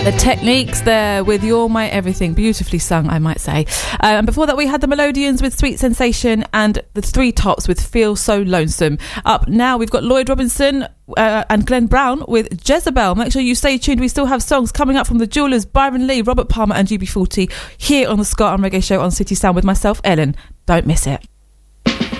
The Techniques there with You're My Everything, beautifully sung, I might say. And before that we had the Melodians with Sweet Sensation and the Three Tops with Feel So Lonesome. Up now we've got Lloyd Robinson and Glenn Brown with Jezebel. Make sure you stay tuned, we still have songs coming up from the Jewelers, Byron Lee, Robert Palmer and GB40 here on the Ska and Reggae Show on City Sound with myself, Ellen. Don't miss it.